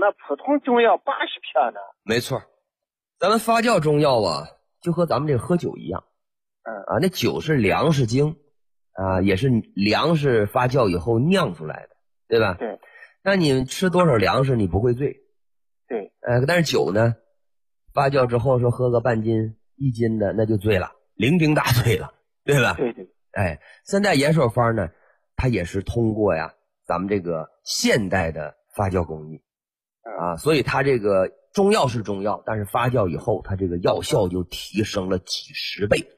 那普通中药80片呢？ 没错，咱们发酵中药啊，就和咱们这个喝酒一样。那酒是粮食精啊，也是粮食发酵以后酿出来的，对吧？ 对。 那你吃多少粮食你不会醉？ 对。 但是酒呢，发酵之后说喝个半斤、1斤的，那就醉了，酩酊大醉了，对吧？ 对对。 三代延寿方呢，它也是通过呀咱们这个现代的发酵工艺啊，所以它这个中药是中药，但是发酵以后它这个药效就提升了几10倍。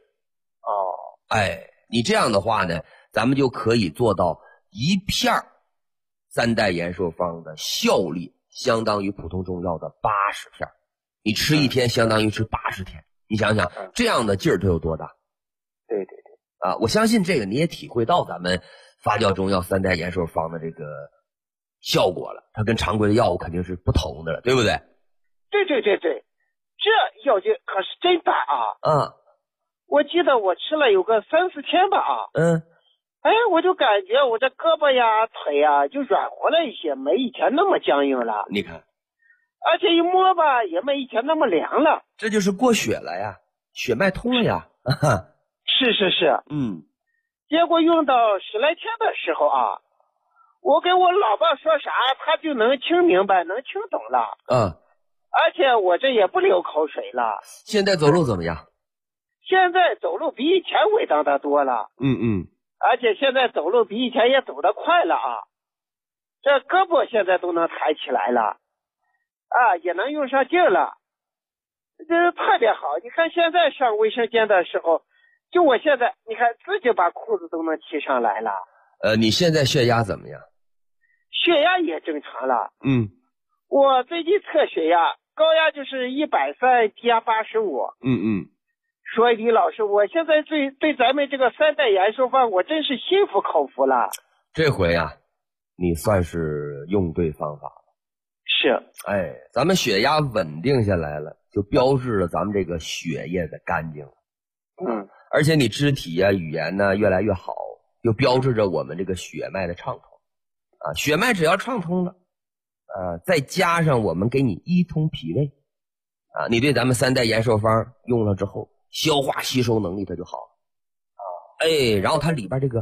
你这样的话呢，咱们就可以做到一片三代延寿方的效力相当于普通中药的80片，你吃一天相当于吃80天，你想想这样的劲儿它有多大？ 对对对。 我相信这个你也体会到咱们发酵中药三代延寿方的这个效果了，它跟常规的药物肯定是不同的了，对不对？ 对对对对，这药劲可是真大啊！我记得我吃了有个3、4天吧我就感觉我这胳膊呀、腿呀就软和了一些，没以前那么僵硬了。 你看， 而且一摸吧，也没以前那么凉了。 这就是过血了呀，血脉通了呀。 是是是。结果用到10来天的时候我跟我老爸说啥，他就能听明白，能听懂了。而且我这也不流口水了。 现在走路怎么样？ 现在走路比以前稳当的多了。而且现在走路比以前也走得快了这胳膊现在都能抬起来了也能用上劲了，这特别好。你看现在上卫生间的时候，就我现在你看自己把裤子都能提上来了。 你现在血压怎么样？ 血压也正常了。我最近测血压，高压就是130，低压85。所以李老师，我现在对咱们这个三代延寿方，我真是心服口服了。 这回你算是用对方法了。 是。 咱们血压稳定下来了，就标志着咱们这个血液的干净了。而且你肢体语言呢越来越好，就标志着我们这个血脉的畅通血脉只要畅通了再加上我们给你一通脾胃你对咱们三代延寿方用了之后，消化吸收能力它就好了然后它里边这个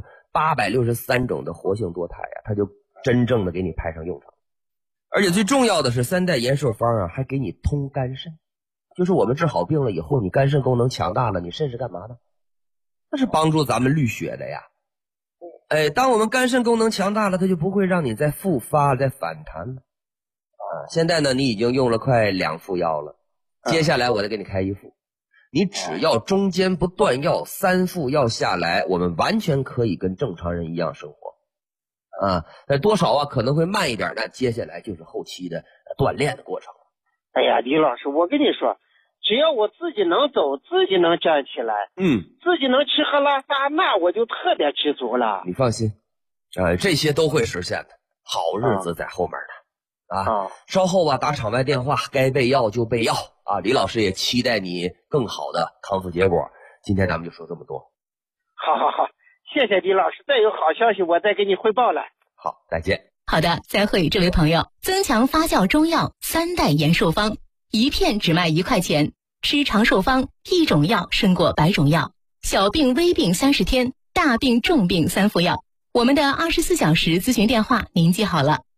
863种的活性多肽它就真正的给你派上用场。而且最重要的是三代延寿方还给你通肝肾，就是我们治好病了以后，你肝肾功能强大了，你肾是干嘛的？那是帮助咱们滤血的呀。当我们肝肾功能强大了，它就不会让你再复发再反弹了现在呢你已经用了快2副药了，接下来我再给你开1副，你只要中间不断药，3副药下来，我们完全可以跟正常人一样生活但多少可能会慢一点，那接下来就是后期的锻炼的过程。 哎呀，李老师，我跟你说，只要我自己能走，自己能站起来自己能吃喝拉撒，那我就特别知足了。 你放心这些都会实现的，好日子在后面呢稍后打场外电话，该备药就备药李老师也期待你更好的康复结果。今天咱们就说这么多。 好，谢谢李老师，再有好消息我再给你汇报了。 好，再见。 好的，再会这位朋友。增强发酵中药三代延寿方，一片只卖1块钱，吃长寿方一种药胜过100种药，小病微病30天，大病重病3副药。我们的24小时咨询电话您记好了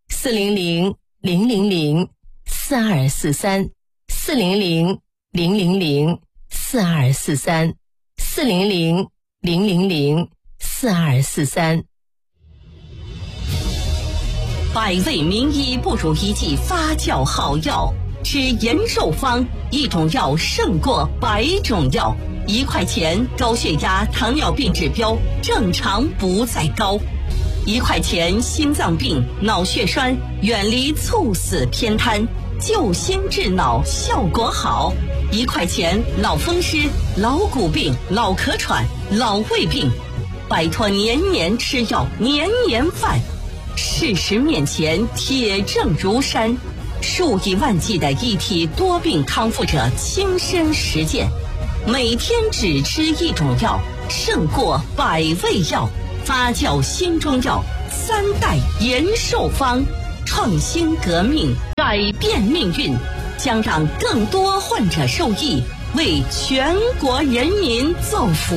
，400-000-4243 400-000-4243 400-000-4243。 百味名医不如一剂发酵好药，吃延寿方一种药胜过100种药，1块钱高血压、糖尿病指标正常不再高，1块钱心脏病、脑血栓远离猝死偏瘫，救心治脑效果好，1块钱脑风湿、老骨病、老咳喘、老胃病，摆脱年年吃药年年犯。事实面前铁证如山，数以万计的一体多病康复者亲身实践，每天只吃一种药胜过100味药，发酵新中药3代延寿方， 创新革命，改变命运，将让更多患者受益，为全国人民造福。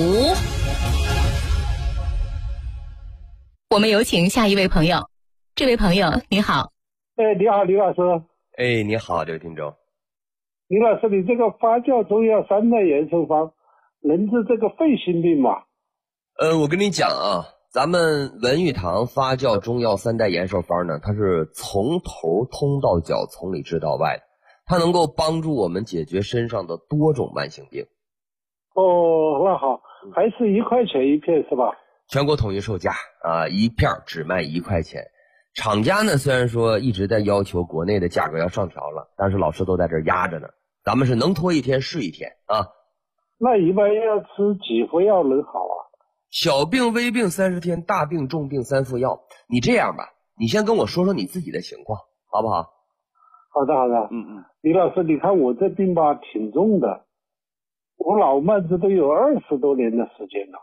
我们有请下一位朋友。这位朋友你好。 你好，李老师。 你好，这位听众。 李老师，你这个发酵中药3代延寿方能治这个肺心病吗？ 我跟你讲啊，咱们文玉堂发酵中药3代延寿方呢，它是从头通到脚，从里治到外的，它能够帮助我们解决身上的多种慢性病。 哦，那好，还是1块钱一片是吧？ 全国统一售价啊，一片只卖1块钱。厂家呢虽然说一直在要求国内的价格要上调了，但是老师都在这压着呢。咱们是能拖一天是一天啊。 那一般要吃几副药能好啊？ 小病微病30天，大病重病3副药。你这样吧，你先跟我说说你自己的情况，好不好？ 好的。李老师，你看我这病吧挺重的，我老慢支都有20多年的时间了。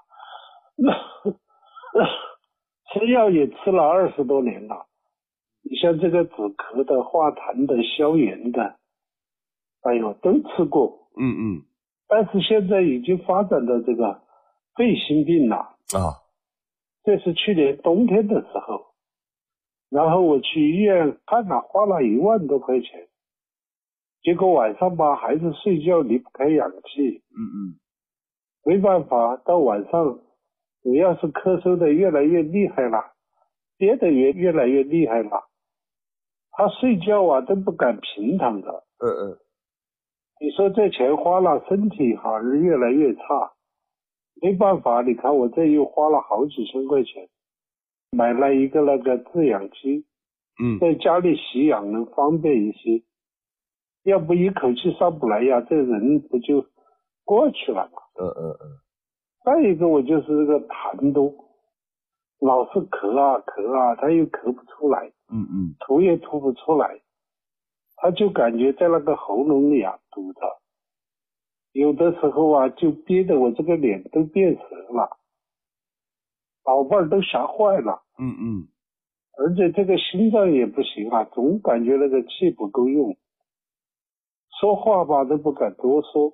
吃药也吃了20多年了，你像这个止咳的、化痰的、消炎的，哎呦都吃过。但是现在已经发展到这个肺心病了啊。 这是去年冬天的时候，然后我去医院看了，花了1万多块钱，结果晚上吧还是睡觉离不开氧气。没办法，到晚上我要是咳嗽的越来越厉害了，憋得越来越厉害了，他睡觉啊都不敢平躺着。你说这钱花了，身体好像越来越差，没办法，你看我这又花了好几千块钱，买了一个那个制氧机，在家里洗氧能方便一些，要不一口气上不来呀，这人不就过去了吗？再一个我就是这个痰多，老是咳啊，他又咳不出来，吐也吐不出来，他就感觉在那个喉咙里啊堵着，有的时候啊就憋得我这个脸都变色了，老伴儿都吓坏了。而且这个心脏也不行啊，总感觉那个气不够用，说话吧都不敢多说。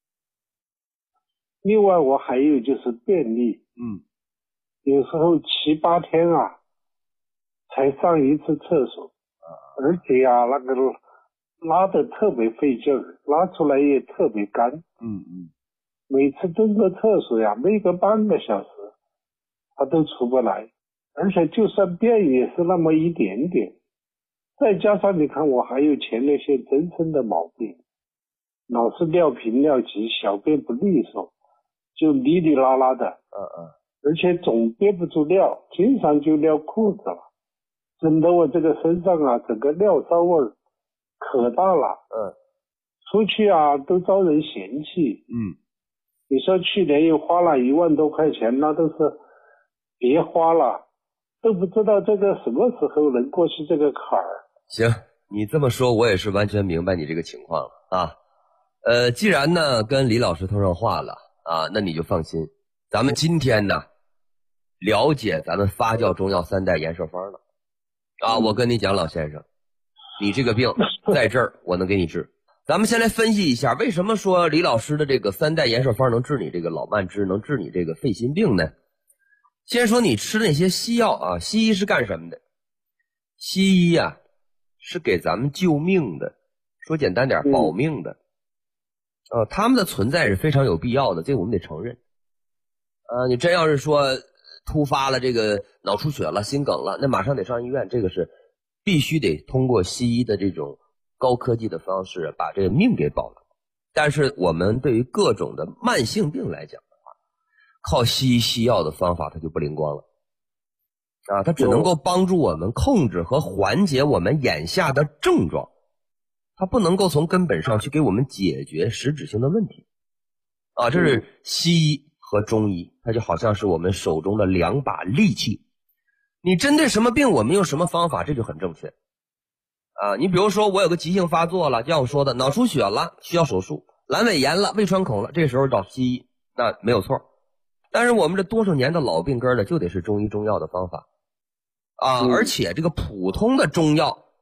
另外我还有就是便秘，有时候7、8天啊才上一次厕所，而且啊那个拉得特别费劲儿，拉出来也特别干。每次蹲个厕所呀，没个半个小时他都出不来，而且就算便也是那么一点点。再加上你看我还有前列腺增生的毛病，老是尿频尿急，小便不利索，就哩哩啦啦的，而且总憋不住尿，经常就尿裤子了，整得我这个身上啊，整个尿骚味可大了。出去啊都遭人嫌弃。你说去年又花了1万多块钱，那都是别花了，都不知道这个什么时候能过去这个坎儿。 行，你这么说我也是完全明白你这个情况了啊。既然呢跟李老师通上话了啊，那你就放心，咱们今天呢了解咱们发酵中药3代延寿方了啊。我跟你讲，老先生，你这个病在这儿我能给你治。咱们先来分析一下，为什么说李老师的这个3代延寿方能治你这个老慢支，能治你这个肺心病呢？先说你吃那些西药啊，西医是干什么的？西医啊是给咱们救命的，说简单点，保命的。他们的存在是非常有必要的，这个我们得承认。你真要是说突发了这个脑出血了、心梗了，那马上得上医院，这个是必须得通过西医的这种高科技的方式把这个命给保了。但是我们对于各种的慢性病来讲的话，靠西医西药的方法它就不灵光了啊，它只能够帮助我们控制和缓解我们眼下的症状，它不能够从根本上去给我们解决实质性的问题啊。这是西医和中医，它就好像是我们手中的2把利器，你针对什么病我们用什么方法，这就很正确啊。你比如说我有个急性发作了，就像我说的脑出血了需要手术，阑尾炎了胃穿孔了，这时候找西医那没有错。但是我们这多少年的老病根呢，就得是中医中药的方法啊。而且这个普通的中药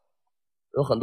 有很多